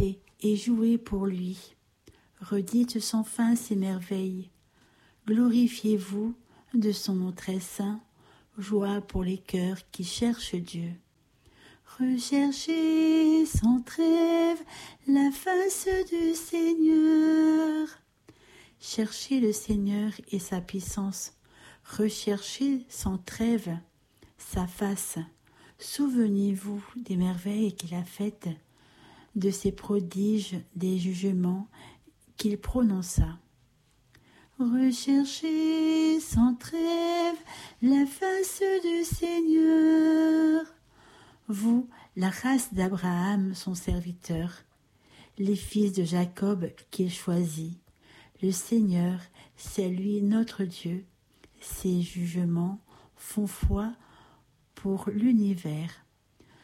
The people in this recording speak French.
Dansez et jouez pour lui. Redites sans fin ses merveilles. Glorifiez-vous de son nom très saint, joie pour les cœurs qui cherchent Dieu. Recherchez sans trêve la face du Seigneur. Cherchez le Seigneur et sa puissance. Recherchez sans trêve sa face. Souvenez-vous des merveilles qu'il a faites, de ses prodiges, des jugements qu'il prononça. Recherchez sans trêve la face du Seigneur. Vous, la race d'Abraham, son serviteur, les fils de Jacob qu'il choisit. Le Seigneur, c'est lui notre Dieu. Ses jugements font foi pour l'univers.